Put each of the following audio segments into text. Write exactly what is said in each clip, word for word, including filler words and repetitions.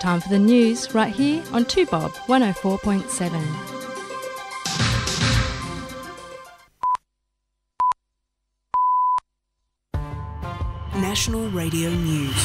Time for the news right here on two Bob one oh four point seven. National Radio News.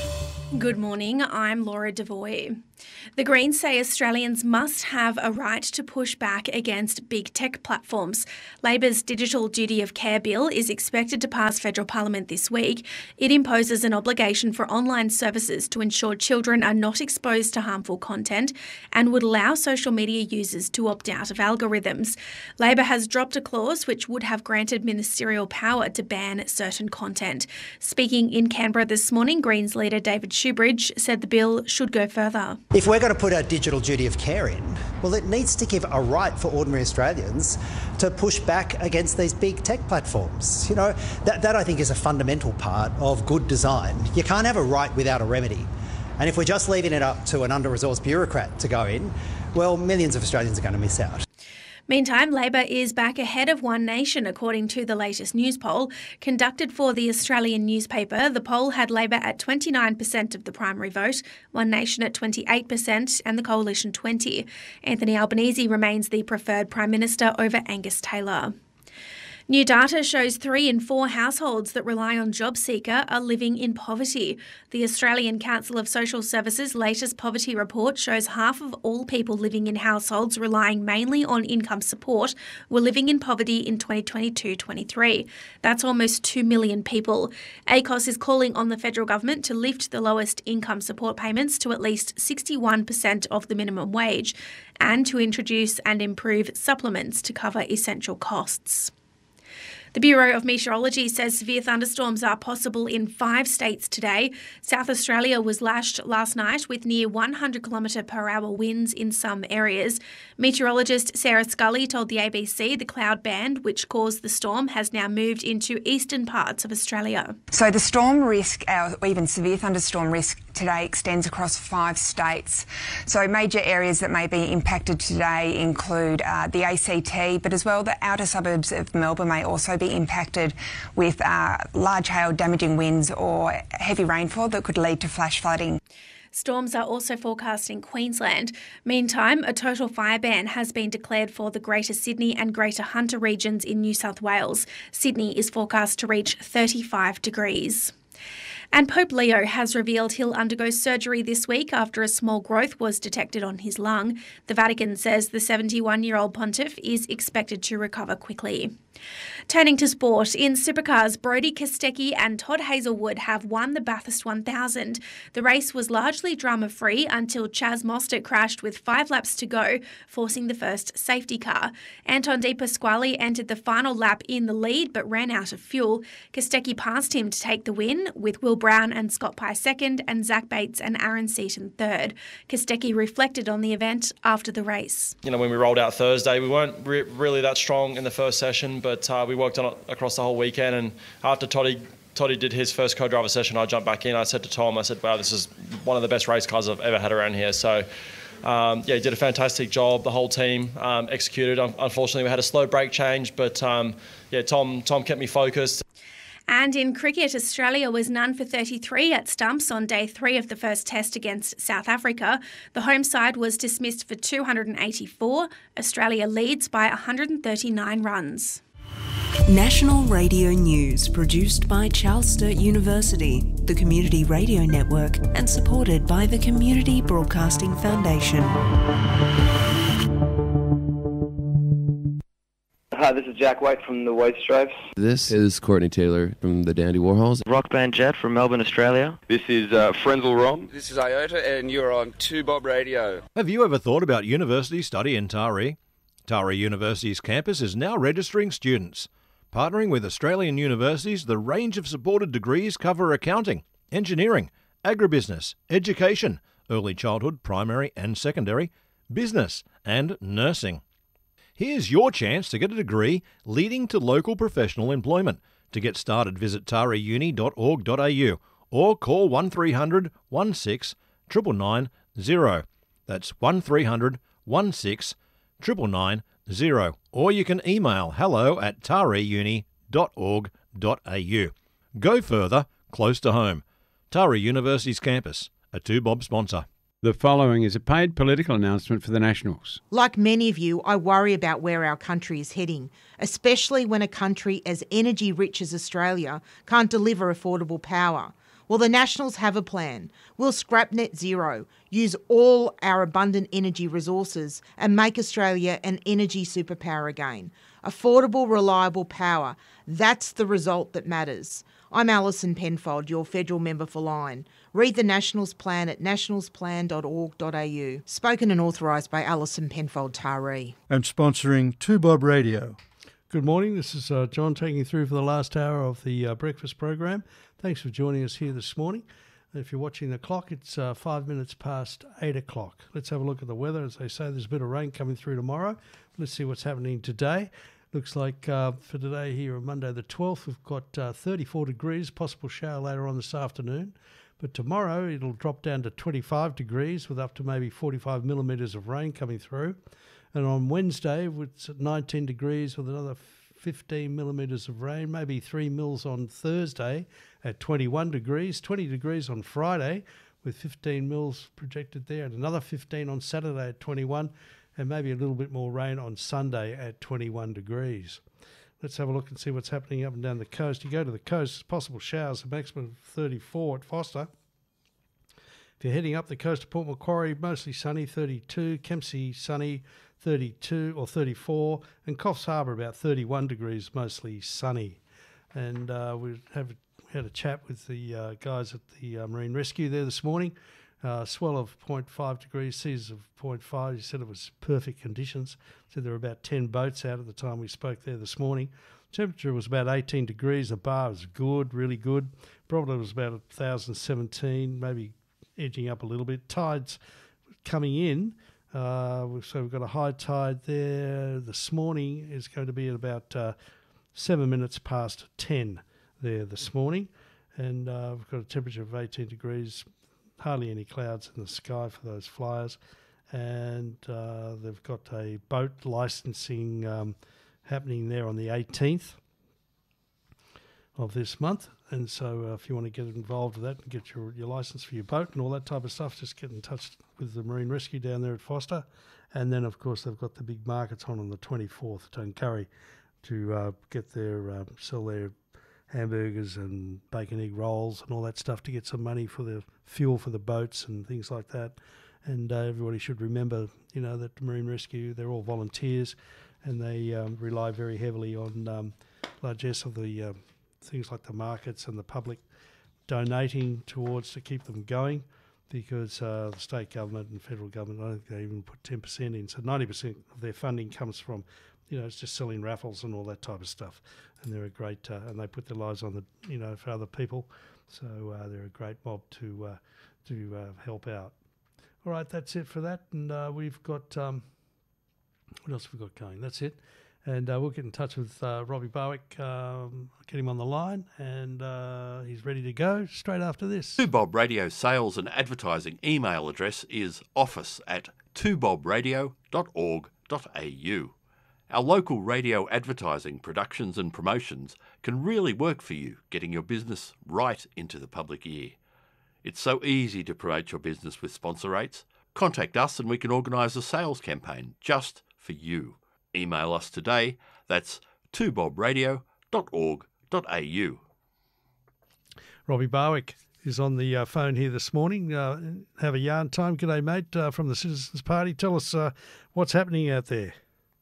Good morning, I'm Laura Devoy. The Greens say Australians must have a right to push back against big tech platforms. Labor's Digital Duty of Care bill is expected to pass federal parliament this week. It imposes an obligation for online services to ensure children are not exposed to harmful content and would allow social media users to opt out of algorithms. Labor has dropped a clause which would have granted ministerial power to ban certain content. Speaking in Canberra this morning, Greens leader David Shoebridge said the bill should go further. If we're going to put a digital duty of care in, well, it needs to give a right for ordinary Australians to push back against these big tech platforms. You know, that, that I think is a fundamental part of good design. You can't have a right without a remedy. And if we're just leaving it up to an under-resourced bureaucrat to go in, well, millions of Australians are going to miss out. Meantime, Labor is back ahead of One Nation, according to the latest news poll. Conducted for the Australian newspaper, the poll had Labor at twenty-nine percent of the primary vote, One Nation at twenty-eight percent and the Coalition twenty percent. Anthony Albanese remains the preferred Prime Minister over Angus Taylor. New data shows three in four households that rely on JobSeeker are living in poverty. The Australian Council of Social Services' latest poverty report shows half of all people living in households relying mainly on income support were living in poverty in twenty twenty-two twenty-three. That's almost two million people. A C O S is calling on the federal government to lift the lowest income support payments to at least sixty-one percent of the minimum wage and to introduce and improve supplements to cover essential costs. The Bureau of Meteorology says severe thunderstorms are possible in five states today. South Australia was lashed last night with near one hundred kilometre per hour winds in some areas. Meteorologist Sarah Scully told the A B C the cloud band, which caused the storm, has now moved into eastern parts of Australia. So the storm risk, or even severe thunderstorm risk today, extends across five states. So major areas that may be impacted today include uh, the A C T, but as well the outer suburbs of Melbourne may also be impacted with uh, large hail, damaging winds or heavy rainfall that could lead to flash flooding. Storms are also forecast in Queensland. Meantime, a total fire ban has been declared for the Greater Sydney and Greater Hunter regions in New South Wales. Sydney is forecast to reach thirty-five degrees. And Pope Leo has revealed he'll undergo surgery this week after a small growth was detected on his lung. The Vatican says the seventy-one-year-old pontiff is expected to recover quickly. Turning to sport, in supercars, Brodie Kostecki and Todd Hazelwood have won the Bathurst one thousand. The race was largely drama-free until Chaz Mostert crashed with five laps to go, forcing the first safety car. Anton De Pasquale entered the final lap in the lead but ran out of fuel. Kostecki passed him to take the win, with Will Brown and Scott Pye second and Zach Bates and Aaron Seaton third. Kostecki reflected on the event after the race. You know, when we rolled out Thursday, we weren't re- really that strong in the first session, but uh, we worked on it across the whole weekend. And after Toddy Toddy did his first co-driver session, I jumped back in. I said to Tom, I said, wow, this is one of the best race cars I've ever had around here. So, um, yeah, he did a fantastic job. The whole team um, executed. Unfortunately, we had a slow brake change, but um, yeah, Tom Tom kept me focused. And in cricket, Australia was none for thirty-three at stumps on day three of the first test against South Africa. The home side was dismissed for two hundred eighty-four. Australia leads by one hundred thirty-nine runs. National Radio News, produced by Charles Sturt University, the Community Radio Network, and supported by the Community Broadcasting Foundation. Hi, this is Jack White from the White Stripes. This is Courtney Taylor from the Dandy Warhols. Rock band Jet from Melbourne, Australia. This is uh, Frenzal Rom. This is Iota, and you're on two Bob Radio. Have you ever thought about university study in Taree? Taree University's campus is now registering students. Partnering with Australian universities, the range of supported degrees cover accounting, engineering, agribusiness, education, early childhood, primary and secondary, business and nursing. Here's your chance to get a degree leading to local professional employment. To get started, visit taree uni dot org dot a u or call one three hundred sixteen nine nine nine zero. That's one three hundred sixteen nine nine nine zero. Or you can email hello at taree uni dot org dot a u. Go further, close to home. Taree University's campus, a two Bob sponsor. The following is a paid political announcement for the Nationals. Like many of you, I worry about where our country is heading, especially when a country as energy-rich as Australia can't deliver affordable power. Well, the Nationals have a plan. We'll scrap net zero, use all our abundant energy resources and make Australia an energy superpower again. Affordable, reliable power. That's the result that matters. I'm Alison Penfold, your federal member for Lyne. Read the Nationals Plan at nationals plan dot org dot a u. Spoken and authorised by Alison Penfold Taree. And sponsoring two Bob Radio. Good morning, this is uh, John taking you through for the last hour of the uh, breakfast program. Thanks for joining us here this morning. If you're watching the clock, it's uh, five minutes past eight o'clock. Let's have a look at the weather. As they say, there's a bit of rain coming through tomorrow. Let's see what's happening today. Looks like uh, for today here on Monday the twelfth, we've got uh, thirty-four degrees, possible shower later on this afternoon. But tomorrow it'll drop down to twenty-five degrees with up to maybe forty-five millimetres of rain coming through. And on Wednesday, it's at nineteen degrees with another fifteen millimetres of rain, maybe three mils on Thursday at twenty-one degrees, twenty degrees on Friday with fifteen mils projected there, and another fifteen on Saturday at twenty-one, and maybe a little bit more rain on Sunday at twenty-one degrees. Let's have a look and see what's happening up and down the coast. You go to the coast, possible showers, a maximum of thirty-four at Foster. If you're heading up the coast of Port Macquarie, mostly sunny, thirty-two, Kempsey sunny, thirty-two or thirty-four, and Coffs Harbour about thirty-one degrees, mostly sunny. And uh, we have we had a chat with the uh, guys at the uh, Marine Rescue there this morning. Uh, swell of zero point five degrees, seas of zero point five. He said it was perfect conditions. Said there were about ten boats out at the time we spoke there this morning. Temperature was about eighteen degrees. The bar was good, really good. Barometer was about one thousand seventeen, maybe edging up a little bit. Tides coming in. Uh, so we've got a high tide there. This morning is going to be at about uh, seven minutes past ten there this morning. And uh, we've got a temperature of eighteen degrees. Hardly any clouds in the sky for those flyers, and uh, they've got a boat licensing um, happening there on the eighteenth of this month, and so uh, if you want to get involved with that and get your, your licence for your boat and all that type of stuff, just get in touch with the Marine Rescue down there at Foster. And then of course they've got the big markets on on the twenty-fourth at Tuncurry to uh, get their uh, sell their hamburgers and bacon egg rolls and all that stuff to get some money for the fuel for the boats and things like that. And uh, everybody should remember, you know, that the Marine Rescue, they're all volunteers, and they um, rely very heavily on um, largesse of the uh, things like the markets and the public donating towards to keep them going, because uh, the state government and federal government, I don't think they even put ten percent in. So ninety percent of their funding comes from, you know, it's just selling raffles and all that type of stuff. And they're a great, uh, and they put their lives on the, you know, for other people. So uh, they're a great mob to uh, to uh, help out. All right, that's it for that. And uh, we've got, um, what else have we got going? That's it. And uh, we'll get in touch with uh, Robbie Barwick, um, get him on the line, and uh, he's ready to go straight after this. two Bob Radio sales and advertising email address is office at two bob radio dot org dot a u. Our local radio advertising, productions and promotions can really work for you, getting your business right into the public ear. It's so easy to promote your business with sponsor rates. Contact us and we can organise a sales campaign just for you. Email us today. That's two bob radio dot org dot a u. Robbie Barwick is on the uh, phone here this morning. Uh, have a yarn time. G'day, mate, uh, from the Citizens Party. Tell us uh, what's happening out there.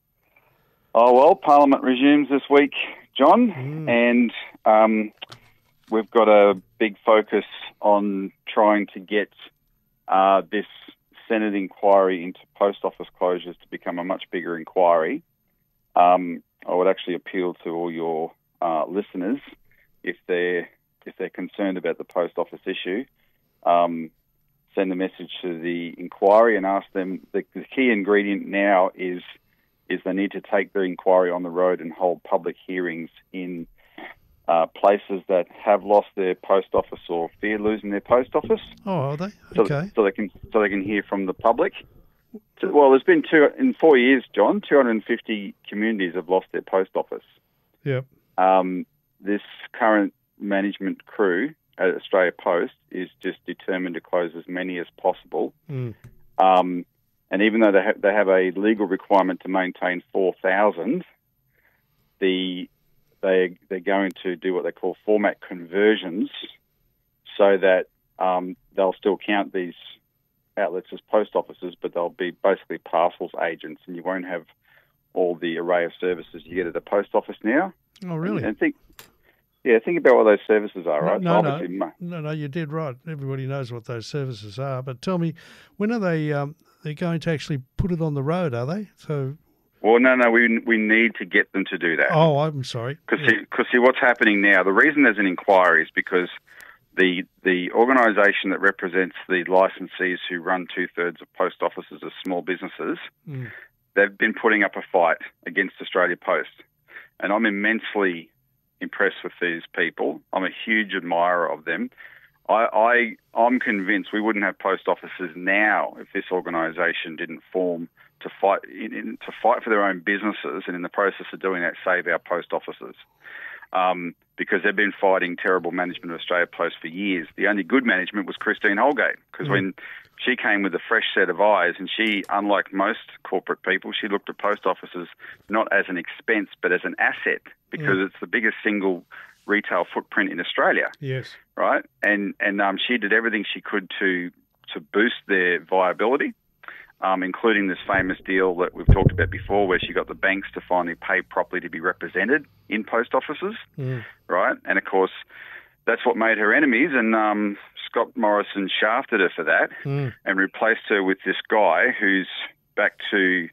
Oh, well, Parliament resumes this week, John, mm. and um, we've got a big focus on trying to get uh, this Senate inquiry into post office closures to become a much bigger inquiry. Um, I would actually appeal to all your uh, listeners, if they're if they're concerned about the post office issue, um, send a message to the inquiry and ask them. The, the key ingredient now is is they need to take their inquiry on the road and hold public hearings in uh, places that have lost their post office or fear losing their post office. Oh, are they? So, okay. So they can so they can hear from the public. So, well, there's been two in four years, John. two hundred fifty communities have lost their post office. Yep. Um, this current management crew at Australia Post is just determined to close as many as possible. Mm. Um, and even though they have, they have a legal requirement to maintain four thousand, the they they're going to do what they call format conversions, so that um, they'll still count these outlets as post offices, but they'll be basically parcels agents, and you won't have all the array of services you get at the post office now. Oh, really? And, and think, yeah, think about what those services are, right? No, so no, obviously, no, no, no, you did right. Everybody knows what those services are. But tell me, when are they? Um, they're going to actually put it on the road, are they? So. Well, no, no, we we need to get them to do that. Oh, I'm sorry. Because yeah. see, see, what's happening now, the reason there's an inquiry is because the the organisation that represents the licensees who run two-thirds of post offices as small businesses, mm. they've been putting up a fight against Australia Post. And I'm immensely impressed with these people. I'm a huge admirer of them. I, I, I'm convinced we wouldn't have post offices now if this organisation didn't form to fight in, in, to fight for their own businesses, and in the process of doing that, save our post offices. Um, because they've been fighting terrible management of Australia Post for years. The only good management was Christine Holgate, because mm. when she came with a fresh set of eyes, and she, unlike most corporate people, she looked at post offices not as an expense but as an asset, because mm. it's the biggest single retail footprint in Australia. Yes. Right? And and um, she did everything she could to to boost their viability. Um, including this famous deal that we've talked about before, where she got the banks to finally pay properly to be represented in post offices, mm. right? And of course, that's what made her enemies, and um, Scott Morrison shafted her for that mm. and replaced her with this guy who's back to,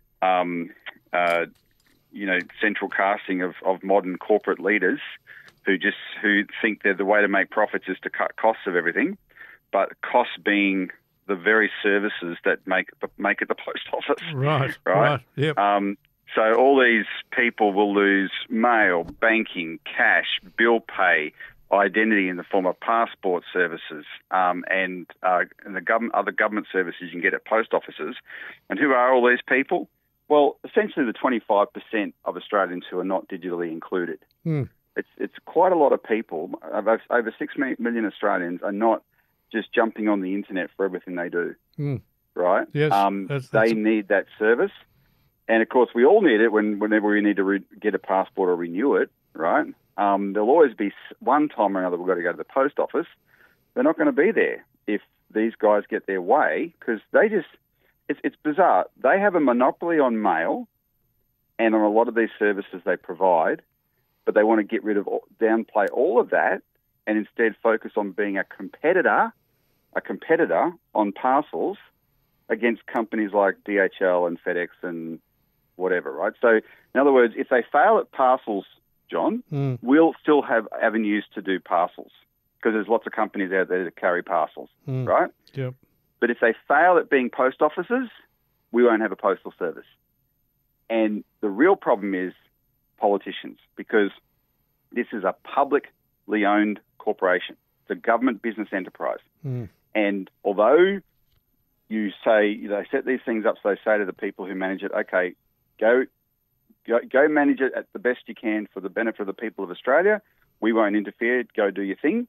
um, uh, you know, central casting of, of modern corporate leaders who just who think that the way to make profits is to cut costs of everything, but costs being the very services that make make it the post office. Right, right. right yep. Um, so all these people will lose mail, banking, cash, bill pay, identity in the form of passport services, um, and, uh, and the government, other government services you can get at post offices. And who are all these people? Well, essentially the twenty-five percent of Australians who are not digitally included. Mm. It's it's quite a lot of people. Over, over six million Australians are not just jumping on the internet for everything they do, mm. right? Yes, um, that's, that's... they need that service, and of course we all need it when whenever we need to re- get a passport or renew it, right? Um, there'll always be one time or another we've got to go to the post office. They're not going to be there if these guys get their way, because they just it's it's bizarre. They have a monopoly on mail and on a lot of these services they provide, but they want to get rid of downplay all of that, and instead focus on being a competitor, a competitor on parcels against companies like D H L and FedEx and whatever, right? So, in other words, if they fail at parcels, John, mm. we'll still have avenues to do parcels, because there's lots of companies out there that carry parcels, mm. right? Yep. But if they fail at being post offices, we won't have a postal service. And the real problem is politicians, because this is a publicly owned corporation. It's a government business enterprise. Mm. And although you say, they set these things up, so they say to the people who manage it, okay, go, go, go manage it at the best you can for the benefit of the people of Australia. We won't interfere. Go do your thing.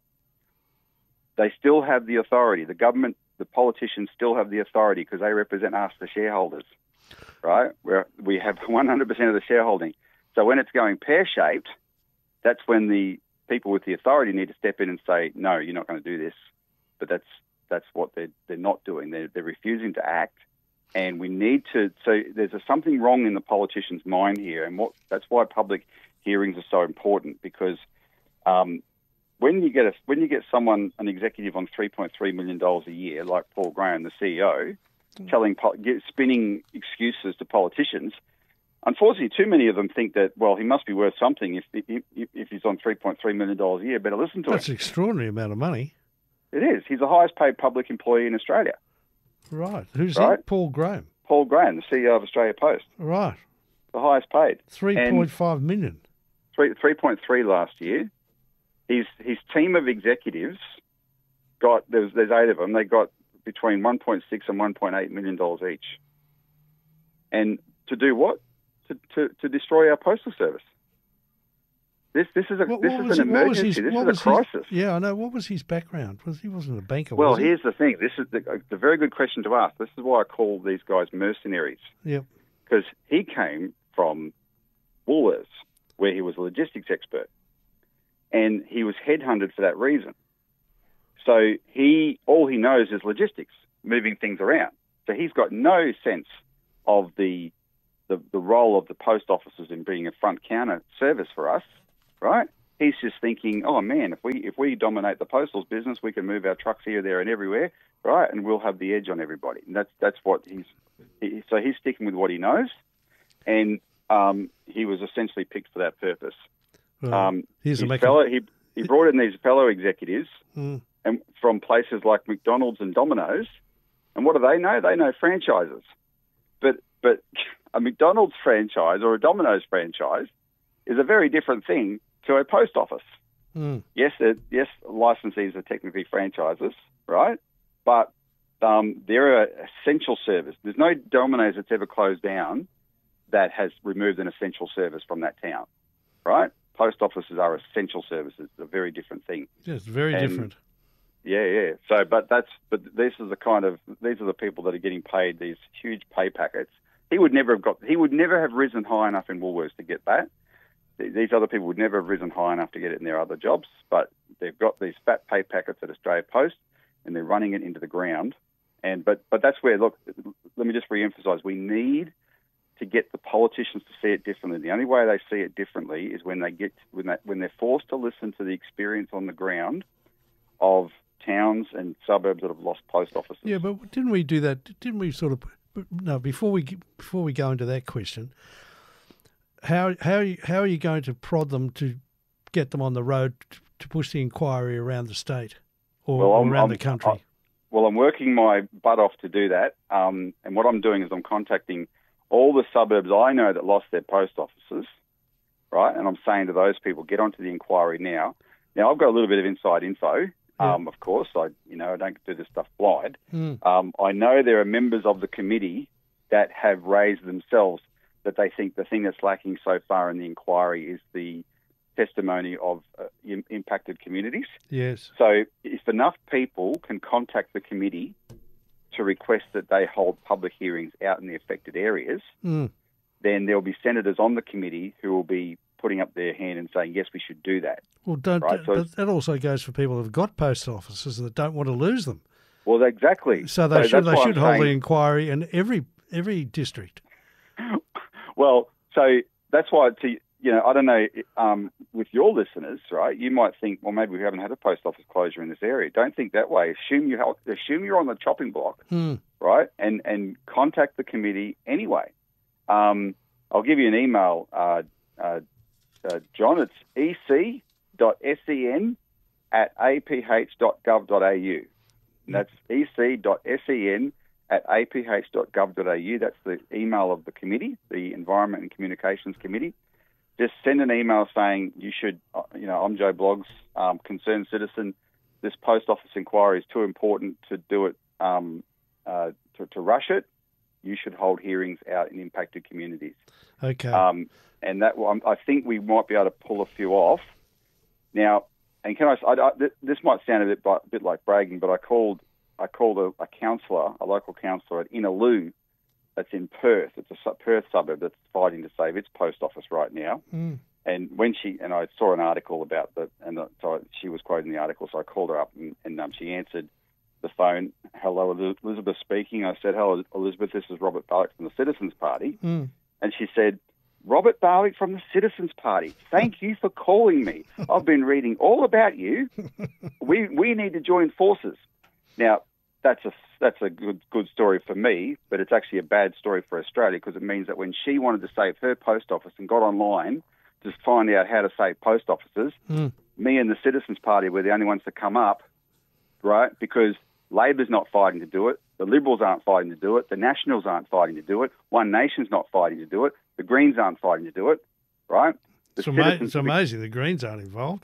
They still have the authority. The government, the politicians still have the authority, because they represent us, the shareholders, right? Where we have one hundred percent of the shareholding. So when it's going pear-shaped, that's when the people with the authority need to step in and say, no, you're not going to do this. But that's that's what they're, they're not doing. They're, they're refusing to act. And we need to, so there's a, something wrong in the politician's mind here. And what that's why public hearings are so important, because um, when you get a, when you get someone, an executive on three point three million dollars a year, like Paul Graham, the C E O, mm. telling, spinning excuses to politicians, unfortunately, too many of them think that, well, he must be worth something if if, if he's on three point three million dollars a year. Better listen to him. That's an extraordinary amount of money. It is. He's the highest paid public employee in Australia. Right. Who's right? that? Paul Graham. Paul Graham, the C E O of Australia Post. Right. The highest paid. three point five million. Three, three point three last year. His, his team of executives got, there's, there's eight of them, they got between one point six and one point eight million dollars each. And to do what? To, to, to destroy our postal service. This this is a What, this what is was an he- what was emergency. his- this what is was a crisis. his- yeah, I know. What was his background? Was he wasn't a banker? Well, was he? here's the thing. This is the, it's a very good question to ask. This is why I call these guys mercenaries. Yep. Because he came from Woolworths, where he was a logistics expert, and he was headhunted for that reason. So he all he knows is logistics, moving things around. So he's got no sense of the the, the role of the post offices in being a front counter service for us, right? He's just thinking, oh man, if we if we dominate the postal business, we can move our trucks here, there, and everywhere, right? And we'll have the edge on everybody. And that's that's what he's. He, so he's sticking with what he knows, and um, he was essentially picked for that purpose. Well, um, here's a his mecha- fellow, he he brought in these fellow executives, Mm. and from places like McDonald's and Domino's, and what do they know? They know franchises, but but a McDonald's franchise or a Domino's franchise is a very different thing to a post office. Mm. Yes, it, yes, licensees are technically franchises, right? But um, they're an essential service. There's no Domino's that's ever closed down that has removed an essential service from that town, right? Post offices are essential services. It's a very different thing. Yeah, it's very And- different. Yeah, yeah. So, but that's but this is the kind of these are the people that are getting paid these huge pay packets. He would never have got. He would never have risen high enough in Woolworths to get that. Th- These other people would never have risen high enough to get it in their other jobs. But they've got these fat pay packets at Australia Post, and they're running it into the ground. And but but that's where look. Let me just re-emphasise. We need to get the politicians to see it differently. The only way they see it differently is when they get when they, when they're forced to listen to the experience on the ground of towns and suburbs that have lost post offices. Yeah, but didn't we do that? Didn't we sort of? No, before we before we go into that question, how how how are you going to prod them to get them on the road to, to push the inquiry around the state or, Well, or I'm- around I'm- the country? I- well, I'm working my butt off to do that, um, and what I'm doing is I'm contacting all the suburbs I know that lost their post offices, right? And I'm saying to those people, get onto the inquiry now. Now, I've got a little bit of inside info. Um, of course, I you know I don't do this stuff blind. Mm. Um, I know there are members of the committee that have raised themselves that they think the thing that's lacking so far in the inquiry is the testimony of uh, im- impacted communities. Yes. So if enough people can contact the committee to request that they hold public hearings out in the affected areas, Mm. then there'll be senators on the committee who will be putting up their hand and saying, yes, we should do that. Well, don't. Right, so- but that also goes for people who've got post offices that don't want to lose them. Well, exactly. So they should that's they why should I'm hold the saying- inquiry in every every district. Well, so that's why, to, you know, I don't know, um, with your listeners, right, you might think, well, maybe we haven't had a post office closure in this area. Don't think that way. Assume, you help, assume you're on the chopping block, Hmm. right, and, and contact the committee anyway. Um, I'll give you an email, uh, uh, uh, John. It's ec dot sen at a p h dot gov dot a u. And that's ec dot sen at a p h dot gov dot a u. That's the email of the committee, the Environment and Communications Committee. Just send an email saying you should, uh, you know, I'm Joe Bloggs, um, concerned citizen. This post office inquiry is too important to do it, um, uh, to, to rush it. You should hold hearings out in impacted communities. Okay. Um, and that will- I think we might be able to pull a few off. Now, and can I, I, I this might sound a bit, a bit like bragging, but I called I called a, a councillor, a local councillor at Inaloo, that's in Perth. It's a su- Perth suburb that's fighting to save its post office right now. Mm. And when she and I saw an article about that, and so she was quoting the article, so I called her up and, and um, she answered the phone. Hello, Elizabeth speaking. I said, hello, Elizabeth. This is Robert Barwick from the Citizens Party. Mm. And she said, Robert Barwick from the Citizens Party. Thank you for calling me. I've been reading all about you. We we need to join forces. Now, that's a that's a good good story for me, but it's actually a bad story for Australia because it means that when she wanted to save her post office and got online to find out how to save post offices, Mm. me and the Citizens Party were the only ones to come up, right? Because Labor's not fighting to do it, the Liberals aren't fighting to do it, the Nationals aren't fighting to do it, One Nation's not fighting to do it, the Greens aren't fighting to do it, right? The It's, ama- citizens- it's amazing the Greens aren't involved.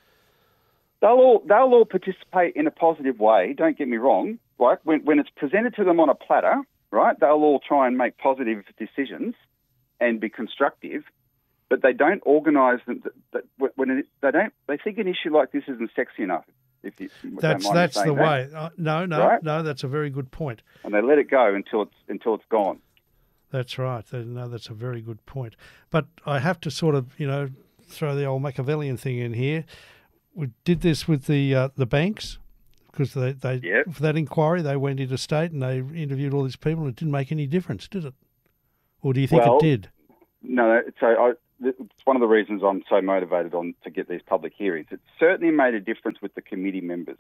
They'll all they'll all participate in a positive way. Don't get me wrong. Right when when it's presented to them on a platter, right? They'll all try and make positive decisions and be constructive. but they don't organise them. That, that when it, they don't, they think an issue like this isn't sexy enough. If you, that's that's the that. way. Uh, no, no, right? no. That's a very good point. And they let it go until it's until it's gone. That's right. No, that's a very good point. But I have to sort of, you know, throw the old Machiavellian thing in here. We did this with the uh, the banks because they, they yep. for that inquiry they went into state and they interviewed all these people and it didn't make any difference, did it? Or do you think well, it did? No. So I, it's one of the reasons I'm so motivated on to get these public hearings. It certainly made a difference with the committee members,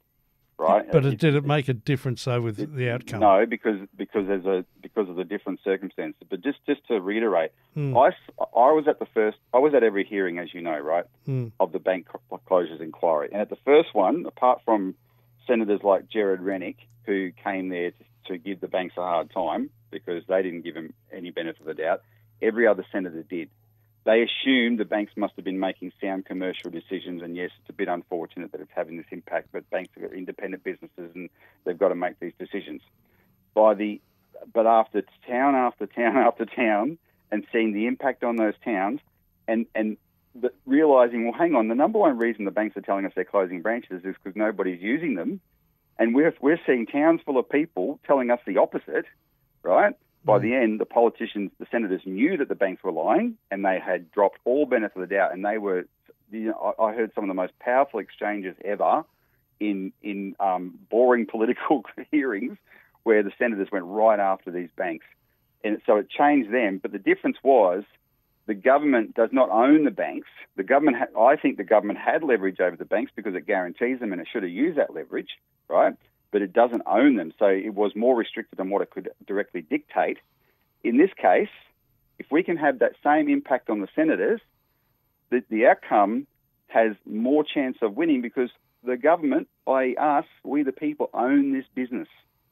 right? But it, it, did it make a difference though with it, the outcome? No, because because there's a because of the different circumstances. But just, just to reiterate, mm. I, I was at the first. I was at every hearing, as you know, right, mm. of the bank closures inquiry. And at the first one, apart from senators like Gerard Rennick, who came there to, to give the banks a hard time because they didn't give him any benefit of the doubt, every other senator did. They assumed the banks must have been making sound commercial decisions, and yes, it's a bit unfortunate that it's having this impact, but banks are independent businesses and they've got to make these decisions. By the, but after town after town after town, and seeing the impact on those towns, and and the, realising, well, hang on, the number one reason the banks are telling us they're closing branches is because nobody's using them, and we're we're seeing towns full of people telling us the opposite, right? By the end, the politicians, the senators knew that the banks were lying and they had dropped all benefit of the doubt. And they were, you know, I heard some of the most powerful exchanges ever in in um, boring political hearings where the senators went right after these banks. And so it changed them. But the difference was the government does not own the banks. The government, ha- I think the government had leverage over the banks because it guarantees them and it should have used that leverage, right? But it doesn't own them, so it was more restricted than what it could directly dictate. In this case, if we can have that same impact on the senators, the, the outcome has more chance of winning because the government, that is us, we the people, own this business,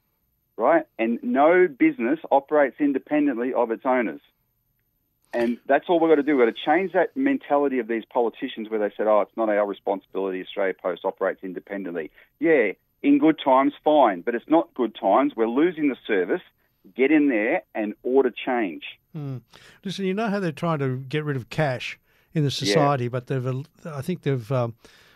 right? And no business operates independently of its owners. And that's all we've got to do. We've got to change that mentality of these politicians where they said, oh, it's not our responsibility, Australia Post operates independently. Yeah, in good times, fine, but it's not good times. We're losing the service. Get in there and order change. Mm. Listen, you know how they're trying to get rid of cash in the society, yeah. but they've, I think they've um,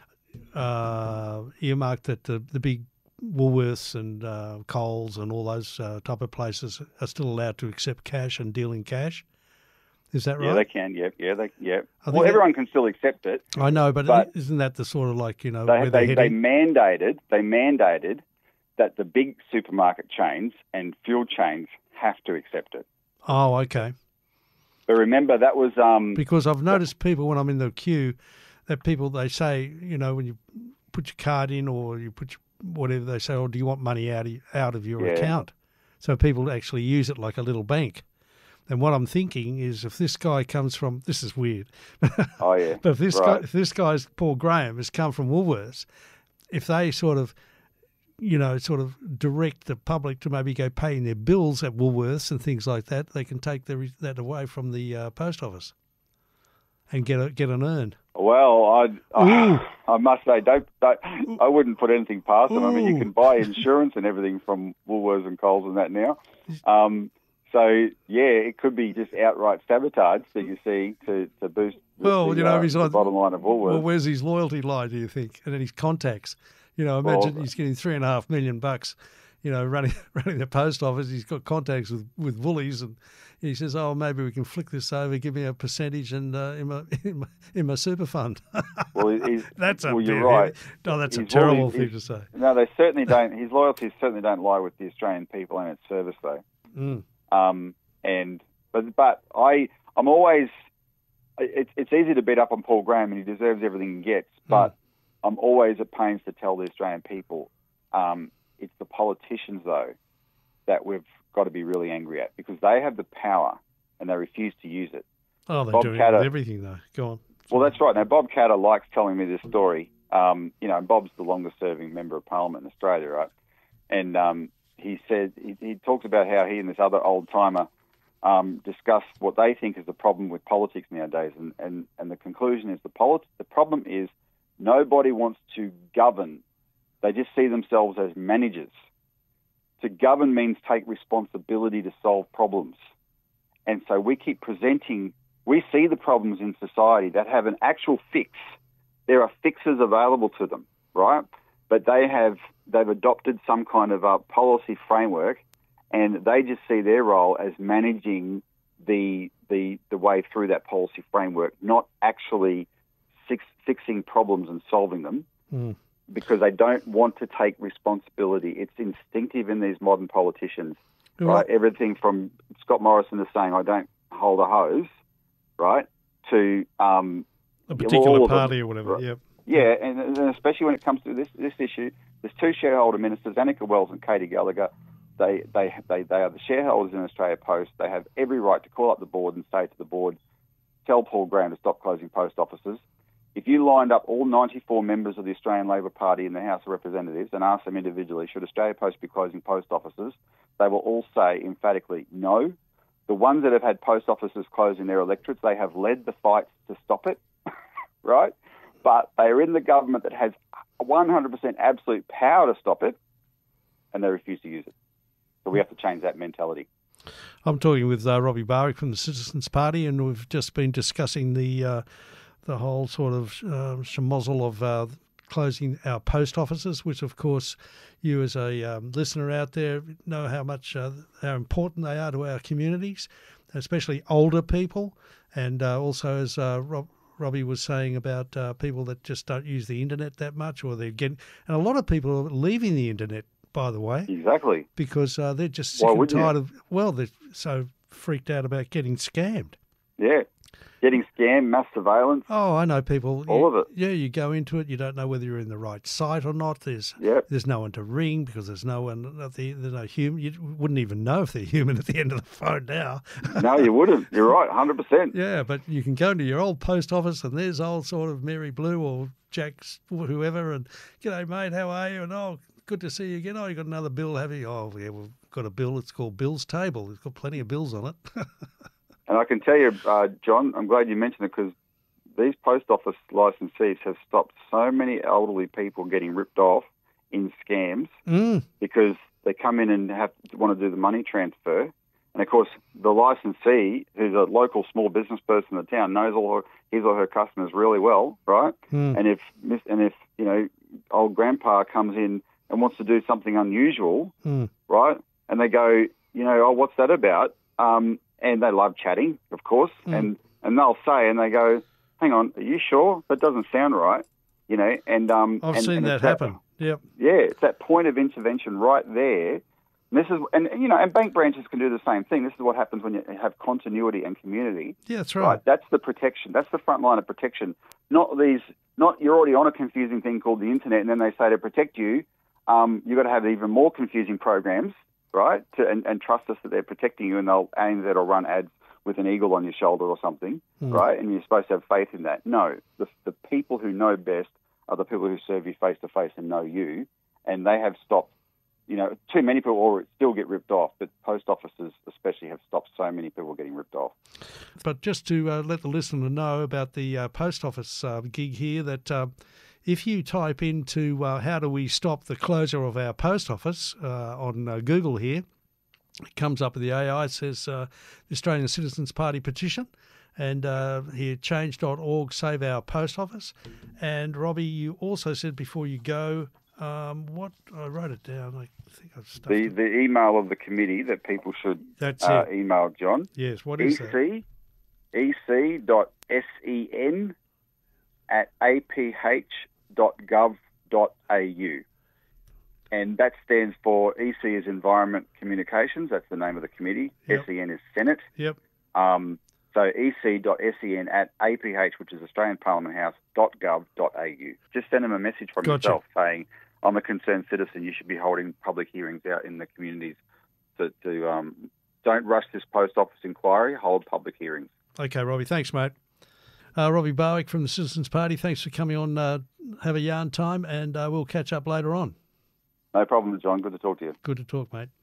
uh, earmarked that the, the big Woolworths and uh, Coles and all those uh, type of places are still allowed to accept cash and deal in cash. Is that right? Yeah, they can. Yep, yeah, they, yeah. I well, that, everyone can still accept it. I know, but, but isn't that the sort of like you know they where they, they they mandated they mandated that the big supermarket chains and fuel chains have to accept it. Oh, okay. But remember that was um, because I've noticed people when I'm in the queue that people they say you know when you put your card in or you put your, whatever they say, oh, do you want money out of, out of your yeah. account? So people actually use it like a little bank. And what I'm thinking is, if this guy comes from, this is weird. Oh yeah. But if this right. guy, if this guy's Paul Graham has come from Woolworths, if they sort of, you know, sort of direct the public to maybe go paying their bills at Woolworths and things like that, they can take the, that away from the uh, post office and get a, get an earn. Well, I I, I must say, don't, don't I wouldn't put anything past them. Ooh. I mean, you can buy insurance and everything from Woolworths and Coles and that now. Um, So, yeah, it could be just outright sabotage that you see to, to boost the, well, the, you know, uh, he's the like, bottom line of Woolworths. Well, where's his loyalty lie, do you think? And then his contacts. You know, imagine well, he's getting three and a half million bucks, you know, running running the post office. He's got contacts with, with Woolies and he says, oh, maybe we can flick this over, give me a percentage and uh, in, my, in, my, in my super fund. Well, he's, that's a well, bit, you're right. No, that's he's a terrible Woolies, thing to say. No, they certainly don't. His loyalties certainly don't lie with the Australian people and its service, though. Mm. Um, and but but I I'm always it's it's easy to beat up on Paul Graham and he deserves everything he gets, but mm. I'm always at pains to tell the Australian people um, it's the politicians though that we've got to be really angry at because they have the power and they refuse to use it. Oh, they're Bob doing Katter, it with everything though. Go on. Well, that's right. Now Bob Katter likes telling me this story. Um, you know, Bob's the longest-serving member of Parliament in Australia, right? And um, he said he, he talks about how he and this other old timer. Um, discuss what they think is the problem with politics nowadays, and, and, and the conclusion is the polit- the problem is nobody wants to govern. They just see themselves as managers. To govern means take responsibility to solve problems. And so we keep presenting We see the problems in society that have an actual fix. There are fixes available to them, right? But they have they've adopted some kind of a policy framework, and they just see their role as managing the the the way through that policy framework, not actually fix, fixing problems and solving them, mm. because they don't want to take responsibility. It's instinctive in these modern politicians, right? right? Everything from Scott Morrison to saying, I don't hold a hose, right, to um, a particular party them, or whatever, right? Yep. Yeah, and, and especially when it comes to this this issue, there's two shareholder ministers, Annika Wells and Katie Gallagher. They, they, they, they are the shareholders in Australia Post. They have every right to call up the board and say to the board, tell Paul Graham to stop closing post offices. If you lined up all ninety-four members of the Australian Labor Party in the House of Representatives and asked them individually, should Australia Post be closing post offices, they will all say emphatically no. The ones that have had post offices closed in their electorates, they have led the fight to stop it, right? But they are in the government that has one hundred percent absolute power to stop it, and they refuse to use it. So we have to change that mentality. I'm talking with uh, Robbie Barwick from the Citizens Party, and we've just been discussing the uh, the whole sort of uh, schmozzle of uh, closing our post offices, which, of course, you as a um, listener out there know how much uh, how important they are to our communities, especially older people, and uh, also as uh, Rob. Robbie was saying about uh, people that just don't use the internet that much, or they're getting, and a lot of people are leaving the internet, by the way. Exactly. Because uh, they're just sick Why and tired you? of, well, they're so freaked out about getting scammed. Yeah. Getting scammed, mass surveillance. Oh, I know people. All you, of it. Yeah, you go into it, you don't know whether you're in the right site or not. There's yep. there's no one to ring because there's no one, there's no human. You wouldn't even know if they're human at the end of the phone now. No, you wouldn't. You're right, one hundred percent. Yeah, but you can go into your old post office and there's old sort of Mary Blue or Jack's, whoever, and, g'day, mate, how are you? And, oh, good to see you again. Oh, you got another bill, have you? Oh, yeah, we've got a bill. It's called Bill's Table. It's got plenty of bills on it. And I can tell you, uh, John, I'm glad you mentioned it because these post office licensees have stopped so many elderly people getting ripped off in scams mm. because they come in and have want to do the money transfer. And, of course, the licensee, who's a local small business person in the town, knows all her, his or her customers really well, right? Mm. And if and if you know old grandpa comes in and wants to do something unusual, mm. right? And they go, you know, oh, what's that about? Um, and they love chatting, of course, Mm. and, and they'll say, and they go, hang on, are you sure? That doesn't sound right, you know. And um, I've and, seen and that happen. That, yep. Yeah, it's that point of intervention right there. And this is, and you know, and bank branches can do the same thing. This is what happens when you have continuity and community. Yeah, that's right. right. That's the protection. That's the front line of protection. Not these. Not you're already on a confusing thing called the internet, and then they say to protect you, um, you've got to have even more confusing programs, right? To, and, and trust us that they're protecting you, and they'll aim that or run ads with an eagle on your shoulder or something, mm. right? And you're supposed to have faith in that. No, the, the people who know best are the people who serve you face to face and know you, and they have stopped. You know, too many people or still get ripped off, but post offices especially have stopped so many people getting ripped off. But just to uh, let the listener know about the uh, post office uh, gig here, that uh, if you type into uh, how do we stop the closure of our post office uh, on uh, Google here, it comes up with the A I. It says uh, the Australian Citizens Party petition. And uh, here, change dot org, save our post office. And Robbie, you also said before you go, um, what I wrote it down. I think I've stuffed the it. the email of the committee that people should That's uh, it. email John. Yes, what is EC, that? ec dot sen at aph dot gov dot au. And that stands for E C is Environment Communications. That's the name of the committee. Yep. S E N is Senate. Yep. Um, so ec dot sen at aph, which is Australian Parliament House, dot gov dot au. Just send them a message from Gotcha. yourself saying, I'm a concerned citizen. You should be holding public hearings out in the communities. To, to um, don't rush this post office inquiry. Hold public hearings. Okay, Robbie. Thanks, mate. Uh, Robbie Barwick from the Citizens Party. Thanks for coming on. Uh, have a yarn time, and uh, we'll catch up later on. No problem, John. Good to talk to you. Good to talk, mate.